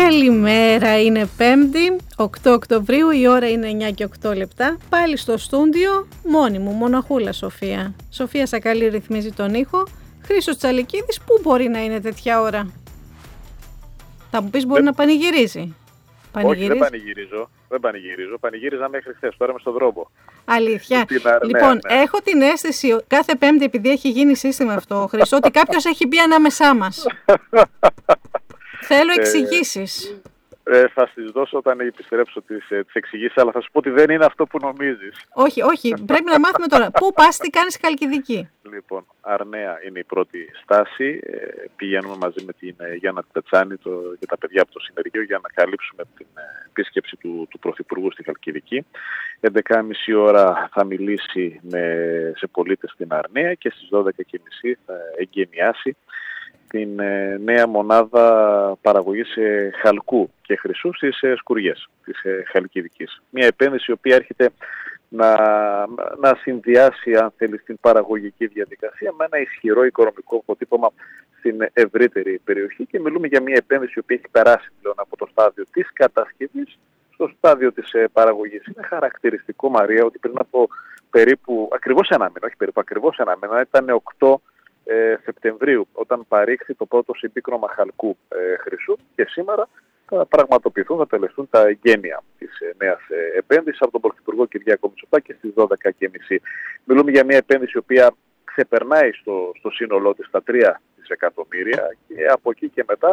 Καλημέρα, είναι 5η, 8 Οκτωβρίου, η ώρα είναι 9 και 8 λεπτά. Πάλι στο στούντιο, μόνη μου, μοναχούλα Σοφία. Σοφία Σακαλή ρυθμίζει τον ήχο. Χρήστος Τσαλικίδης, πού μπορεί να είναι τέτοια ώρα? Θα μου πεις μπορεί να πανηγυρίζει. Όχι, δεν πανηγυρίζω. Πανηγύριζα μέχρι χθες, τώρα είμαι στον δρόμο. Αλήθεια. Λοιπόν, έχω την αίσθηση κάθε Πέμπτη, επειδή έχει γίνει σύστημα αυτό, Χρήστο, ότι κάποιος έχει μπει ανάμεσά μας. Θέλω εξηγήσεις. Θα στις δώσω όταν επιστρέψω τις εξηγήσεις, αλλά θα σου πω ότι δεν είναι αυτό που νομίζεις. Όχι, πρέπει να μάθουμε τώρα. Πού πας, τι κάνεις στη Χαλκιδική? Λοιπόν, Αρναία είναι η πρώτη στάση. Πηγαίνουμε μαζί με την Γιάννα Πετσάνη και τα παιδιά από το συνεργείο για να καλύψουμε την επίσκεψη του Πρωθυπουργού στη Χαλκιδική. 11.30 ώρα θα μιλήσει σε πολίτες στην Αρναία και στις 12.30 θα εγκαινιάσει την νέα μονάδα παραγωγής χαλκού και χρυσού στις σκουριές της Χαλκιδικής. Μια επένδυση η οποία έρχεται να συνδυάσει, αν θέλει, την παραγωγική διαδικασία με ένα ισχυρό οικονομικό αποτύπωμα στην ευρύτερη περιοχή, και μιλούμε για μια επένδυση η οποία έχει περάσει πλέον από το στάδιο της κατασκευής στο στάδιο της παραγωγής. Είναι χαρακτηριστικό, Μαρία, ότι πριν από ακριβώς ένα μήνα, ήταν 8 Σεπτεμβρίου, όταν παρήχθη το πρώτο συμπίκνωμα χαλκού χρυσού, και σήμερα θα πραγματοποιηθούν, θα τελεστούν τα εγγένεια της νέας επένδυσης από τον Πρωθυπουργό Κυριάκο Μητσοτάκη στις 12.30. Μιλούμε για μια επένδυση η οποία ξεπερνάει στο σύνολό της τα 3 δισεκατομμύρια και από εκεί και μετά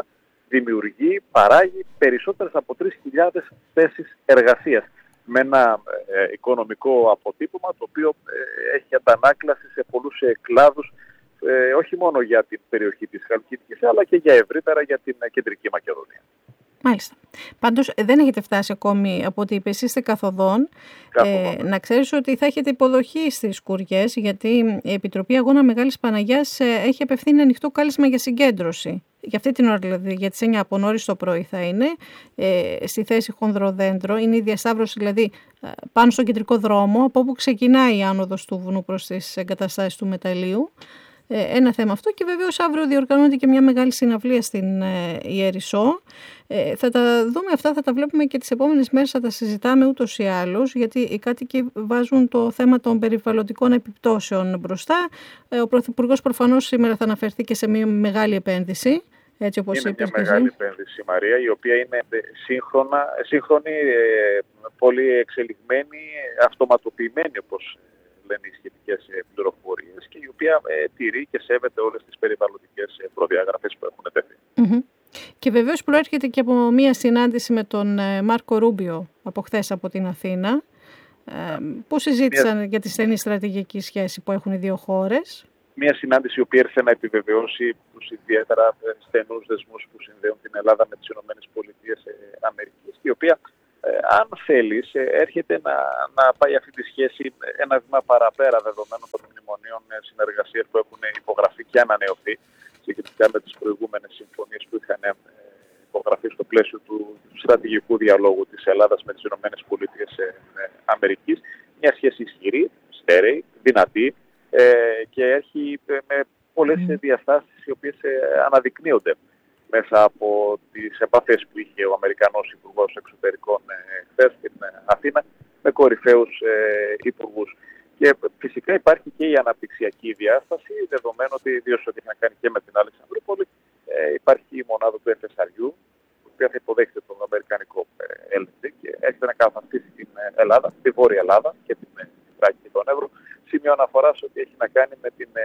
παράγει περισσότερες από 3.000 θέσεις εργασίας με ένα οικονομικό αποτύπωμα το οποίο έχει αντανάκλαση σε πολλούς κλάδους, όχι μόνο για την περιοχή της Χαλκιδικής, αλλά και για ευρύτερα για την Κεντρική Μακεδονία. Μάλιστα. Πάντως δεν έχετε φτάσει ακόμη από ό,τι είπες, είστε καθοδόν. Να ξέρεις ότι θα έχετε υποδοχή στις σκουριές, γιατί η Επιτροπή Αγώνα Μεγάλης Παναγιάς έχει απευθύνει ανοιχτό κάλεσμα για συγκέντρωση. Για αυτή την ώρα, δηλαδή, για τις 9 από νωρίς το πρωί θα είναι, στη θέση Χονδροδέντρο. Είναι η διασταύρωση, δηλαδή, πάνω στον κεντρικό δρόμο, από όπου ξεκινάει η άνοδος του βουνού προς τις εγκαταστάσεις του μεταλλείου. Ένα θέμα αυτό, και βεβαίως αύριο διοργανώνεται και μια μεγάλη συναυλία στην Ιερισσό. Θα τα δούμε αυτά, θα τα βλέπουμε και τις επόμενες μέρες, θα τα συζητάμε ούτως ή άλλως, γιατί οι κάτοικοι βάζουν το θέμα των περιβαλλοντικών επιπτώσεων μπροστά. Ο Πρωθυπουργός προφανώς σήμερα θα αναφερθεί και σε μια μεγάλη επένδυση. Έτσι όπως είναι μια μεγάλη επένδυση, Μαρία, η οποία είναι σύγχρονη, πολύ εξελιγμένη, αυτοματοποιημένη, όπως λένε οι σχετικές πληροφορίες, και η οποία τηρεί και σέβεται όλες τις περιβαλλοντικές προδιαγραφές που έχουν τεθεί. Και βεβαίως προέρχεται και από μια συνάντηση με τον Μάρκο Ρούμπιο από χθες από την Αθήνα, που συζήτησαν για τη στενή στρατηγική σχέση που έχουν οι δύο χώρες. Μια συνάντηση η οποία ήρθε να επιβεβαιώσει τους ιδιαίτερα στενούς δεσμούς που συνδέουν την Ελλάδα με τις ΗΠΑ, η οποία, αν θέλεις, έρχεται να πάει αυτή τη σχέση ένα βήμα παραπέρα, δεδομένων των μνημονίων συνεργασίας που έχουν υπογραφεί και ανανεωθεί σχετικά με τις προηγούμενες συμφωνίες που είχαν υπογραφεί στο πλαίσιο του στρατηγικού διαλόγου της Ελλάδας με τις ΗΠΑ. Μια σχέση ισχυρή, στέρεη, δυνατή, και έχει με πολλές διαστάσεις οι οποίες αναδεικνύονται μέσα από τις επαφές που είχε ο Αμερικανός Υπουργός Εξωτερικών χθες στην Αθήνα με κορυφαίους υπουργούς. Και φυσικά υπάρχει και η αναπτυξιακή διάσταση, δεδομένου ότι ιδίως ό,τι έχει να κάνει και με την Αλεξανδρούπολη, υπάρχει η μονάδα του FSRU, η οποία θα υποδέχεται τον αμερικανικό LNG και έρχεται να καταστήσει την Ελλάδα, τη Βόρεια Ελλάδα και την Θράκη και τον Εύρο, σημείο αναφοράς ότι έχει να κάνει με την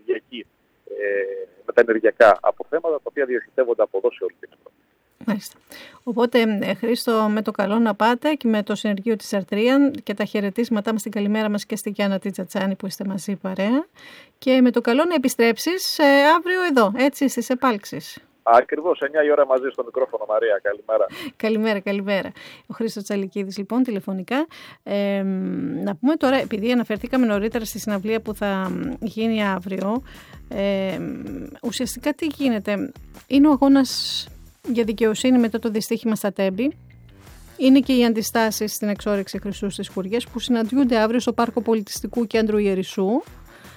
με τα ενεργειακά αποθέματα, τα οποία διοχετεύονται από εδώ σε όλη την Ευρώπη. Μάλιστα. Οπότε, Χρήστο, με το καλό να πάτε και με το συνεργείο της Αρτρίαν και τα χαιρετίσματά μας, την καλημέρα μας και στη Γιάννα Τσατσάνη που είστε μαζί παρέα. Και με το καλό να επιστρέψεις αύριο εδώ, έτσι, στις επάλξεις. Ακριβώς, 9 η ώρα μαζί στο μικρόφωνο, Μαρία. Καλημέρα. Καλημέρα. Ο Χρήστος Τσαλικίδης, λοιπόν, τηλεφωνικά. Να πούμε τώρα, επειδή αναφερθήκαμε νωρίτερα στη συναυλία που θα γίνει αύριο, ουσιαστικά τι γίνεται? Είναι ο αγώνας για δικαιοσύνη μετά το δυστύχημα στα Τέμπη. Είναι και οι αντιστάσεις στην εξόρυξη χρυσού στις Σκουριές που συναντιούνται αύριο στο Πάρκο Πολιτιστικού Κέντρου Ιερισσού.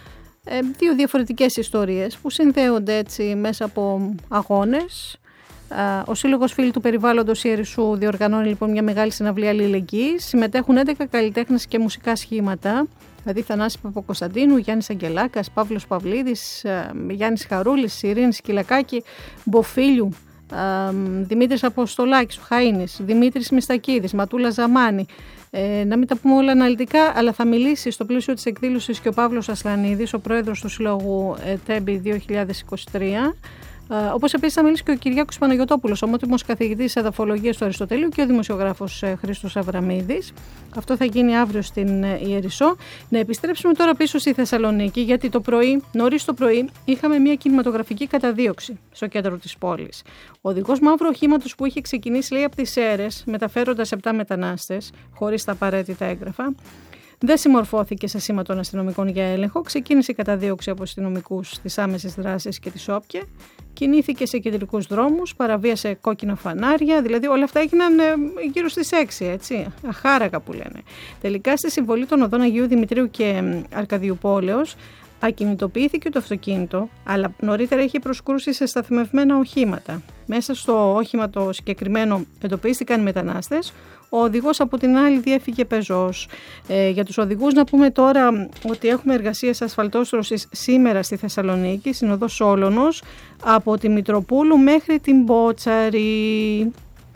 Δύο διαφορετικές ιστορίες που συνδέονται έτσι μέσα από αγώνες, Ο Σύλλογος Φίλοι του Περιβάλλοντος Ιερισσού διοργανώνει λοιπόν μια μεγάλη συναυλία αλληλεγγύης. Συμμετέχουν 11 καλλιτέχνες και μουσικά σχήματα, δηλαδή Θανάση Παπακοσταντίνου, Γιάννης Αγγελάκας, Παύλος Παυλίδης, Γιάννης Χαρούλης, Ειρήνη Σκυλακάκη, Μποφίλιου, Δημήτρης Αποστολάκης, Χαΐνης, Δημήτρης Μιστακίδης, Ματούλα Ζαμάνη. Να μην τα πούμε όλα αναλυτικά, αλλά θα μιλήσει στο πλαίσιο της εκδήλωσης και ο Παύλος Ασλανίδης, ο πρόεδρος του Συλλόγου Τέμπη 2023. Όπως επίσης θα μιλήσει και ο Κυριάκος Παναγιωτόπουλος, ομότιμος καθηγητής εδαφολογίας του Αριστοτελείου και ο δημοσιογράφος Χρήστος Αβραμίδης. Αυτό θα γίνει αύριο στην Ιερισσό. Να επιστρέψουμε τώρα πίσω στη Θεσσαλονίκη, γιατί νωρίς το πρωί, είχαμε μια κινηματογραφική καταδίωξη στο κέντρο της πόλης. Ο οδηγός μαύρου οχήματος που είχε ξεκινήσει, λέει, από τις Σέρρες, μεταφέροντας 7 μετανάστες, χωρίς τα απαραίτητα έγγραφα, δεν συμμορφώθηκε σε σήμα των αστυνομικών για έλεγχο, ξεκίνησε η καταδίωξη από αστυνομικούς της άμεσης δράσης και της ΟΠΚΕ, κινήθηκε σε κεντρικούς δρόμους, παραβίασε κόκκινα φανάρια, δηλαδή όλα αυτά έγιναν γύρω στις 6, έτσι, αχάρακα που λένε. Τελικά στη συμβολή των οδών Αγίου Δημητρίου και Αρκαδιουπόλεως ακινητοποιήθηκε το αυτοκίνητο, αλλά νωρίτερα είχε προσκρούσει σε σταθμευμένα οχήματα. Μέσα στο όχημα το συγκεκριμένο εντοπίστηκαν οι μετανάστες. Ο οδηγός από την άλλη διέφυγε πεζός. Για τους οδηγούς να πούμε τώρα ότι έχουμε εργασίες ασφαλτόστρωσης σήμερα στη Θεσσαλονίκη, στην οδό Σόλωνος, από τη Μητροπούλου μέχρι την Μπότσαρη.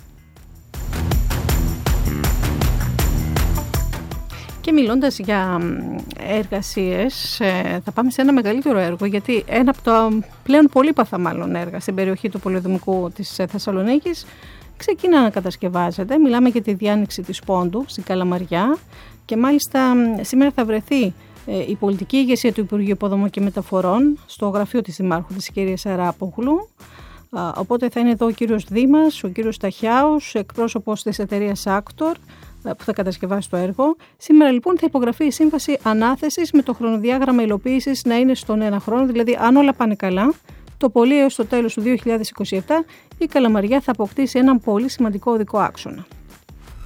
Και μιλώντας για εργασίες, θα πάμε σε ένα μεγαλύτερο έργο, γιατί ένα από τα πλέον πολύπαθα μάλλον έργα στην περιοχή του Πολυδομικού της Θεσσαλονίκης ξεκινά να κατασκευάζεται. Μιλάμε για τη διάνοιξη της Πόντου στην Καλαμαριά και μάλιστα σήμερα θα βρεθεί η πολιτική ηγεσία του Υπουργείου Υποδομών και Μεταφορών στο γραφείο της Δημάρχου της κυρίας Αράπογλου. Οπότε θα είναι εδώ ο κύριος Δήμας, ο κύριος Ταχιάους, εκπρόσωπος της εταιρείας Actor, που θα κατασκευάσει το έργο. Σήμερα λοιπόν θα υπογραφεί η σύμβαση ανάθεσης με το χρονοδιάγραμμα υλοποίησης να είναι στον 1 χρόνο, δηλαδή αν όλα πάνε καλά, το πολύ έως το τέλος του 2027 η Καλαμαριά θα αποκτήσει έναν πολύ σημαντικό οδικό άξονα.